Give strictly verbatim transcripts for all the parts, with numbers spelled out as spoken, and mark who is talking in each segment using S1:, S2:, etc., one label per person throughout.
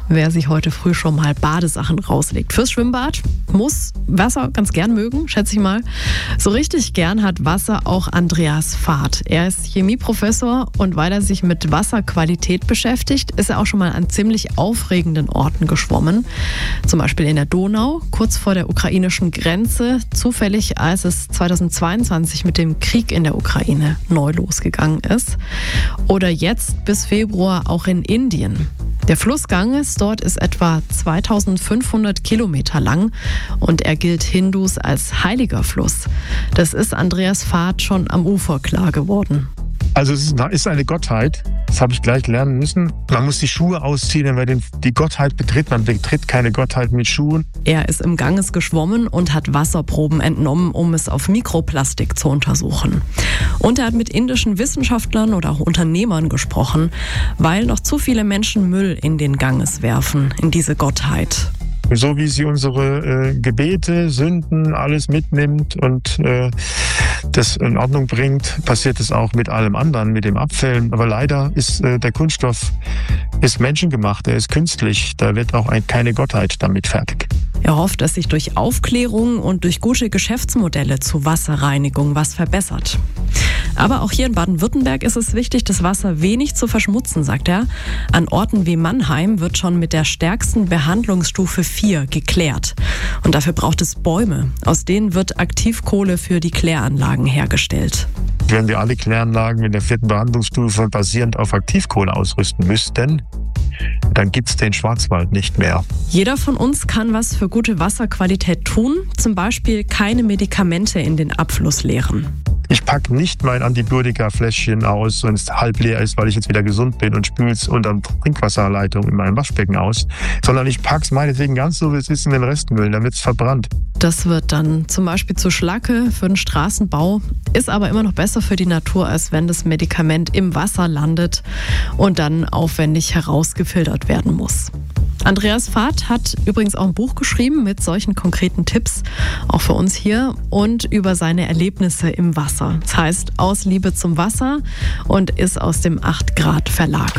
S1: wer sich heute früh schon mal Badesachen rauslegt. Fürs Schwimmbad muss Wasser ganz gern mögen, schätze ich mal. So richtig gern hat Wasser auch Andreas Vath. Er ist Chemieprofessor und weil er sich mit Wasserqualität beschäftigt, ist er auch schon mal an ziemlich aufregenden Orten geschwommen. Zum Beispiel in der Donau, kurz vor der ukrainischen Grenze, zufällig als es zweitausendzweiundzwanzig mit dem Krieg in der Ukraine neu losgegangen ist. Oder jetzt bis Februar auch in Indien. Der Fluss Ganges dort ist etwa zweitausendfünfhundert Kilometer lang und er gilt Hindus als heiliger Fluss. Das ist Andreas Vath schon am Ufer klar geworden.
S2: Also es ist eine Gottheit, das habe ich gleich lernen müssen. Man muss die Schuhe ausziehen, wenn man den, die Gottheit betritt. Man betritt keine Gottheit mit Schuhen.
S1: Er ist im Ganges geschwommen und hat Wasserproben entnommen, um es auf Mikroplastik zu untersuchen. Und er hat mit indischen Wissenschaftlern oder auch Unternehmern gesprochen, weil noch zu viele Menschen Müll in den Ganges werfen, in diese Gottheit.
S2: So wie sie unsere äh, Gebete, Sünden, alles mitnimmt und äh, das in Ordnung bringt, passiert es auch mit allem anderen, mit dem Abfällen. Aber leider ist äh, der Kunststoff ist menschengemacht, er ist künstlich. Da wird auch ein, keine Gottheit damit fertig.
S1: Er hofft, dass sich durch Aufklärung und durch gute Geschäftsmodelle zur Wasserreinigung was verbessert. Aber auch hier in Baden-Württemberg ist es wichtig, das Wasser wenig zu verschmutzen, sagt er. An Orten wie Mannheim wird schon mit der stärksten Behandlungsstufe vier geklärt. Und dafür braucht es Bäume. Aus denen wird Aktivkohle für die Kläranlagen hergestellt.
S2: Wenn wir alle Kläranlagen in der vierten Behandlungsstufe basierend auf Aktivkohle ausrüsten müssten, dann gibt es den Schwarzwald nicht mehr.
S1: Jeder von uns kann was für gute Wasserqualität tun, zum Beispiel keine Medikamente in den Abfluss leeren.
S2: Ich packe nicht mein Antibiotika-Fläschchen aus, wenn es halb leer ist, weil ich jetzt wieder gesund bin und spüle es unter der Trinkwasserleitung in meinem Waschbecken aus, sondern ich packe es meinetwegen ganz so, wie es ist, in den Restmüll, dann wird es verbrannt.
S1: Das wird dann zum Beispiel zu Schlacke für den Straßenbau, ist aber immer noch besser für die Natur, als wenn das Medikament im Wasser landet und dann aufwendig herausgefiltert werden muss. Andreas Vath hat übrigens auch ein Buch geschrieben mit solchen konkreten Tipps, auch für uns hier, und über seine Erlebnisse im Wasser. Das heißt Aus Liebe zum Wasser und ist aus dem acht Grad Verlag.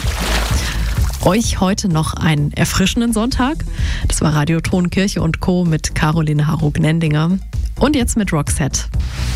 S1: Euch heute noch einen erfrischenden Sonntag. Das war Radio Ton Kirche und Co. mit Caroline Harro-Gnendinger. Und jetzt mit Roxette.